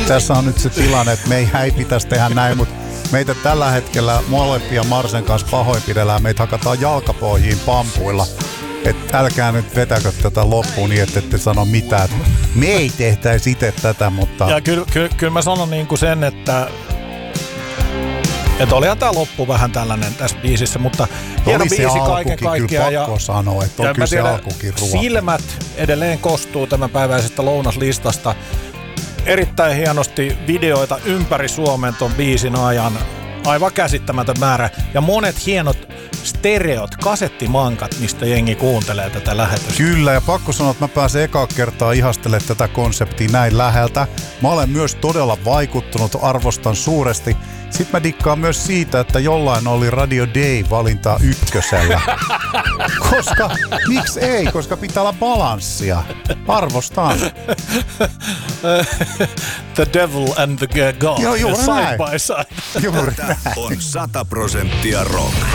Tässä on nyt se tilanne, että me ei pitäisi tehdä näin, mutta meitä tällä hetkellä molempia Marsen kanssa pahoinpidellään. Meitä hakataan jalkapohjiin pampuilla. Että älkää nyt vetäkö tätä loppuun niin, että ette sano mitään. Me ei tehtäisi itse tätä, mutta... Ja kyllä mä sanon niinku sen, että olihan tää loppu vähän tällainen tässä biisissä, mutta hieno biisi kaiken kaikkiaan. Kyllä pakko sanoa, että on kyllä se alkukin ruoka. Silmät edelleen kostuu tämänpäiväisestä lounaslistasta. Erittäin hienosti videoita ympäri Suomen ton biisin ajan. Aivan käsittämätön määrä. Ja monet hienot stereot, kasettimankat, mistä jengi kuuntelee tätä lähetystä. Kyllä, ja pakko sanoa, että mä pääsen ekaa kertaa ihastelemaan tätä konseptia näin läheltä. Mä olen myös todella vaikuttunut, arvostan suuresti. Sitten mä dikkaan myös siitä, että jollain oli Radio Day-valintaa ykkösellä. Koska, miksi ei? Koska pitää olla balanssia. Arvostan. The devil and the God. Joo, juuri side näin. by side. Juuri Tätä näin. on 100% rock.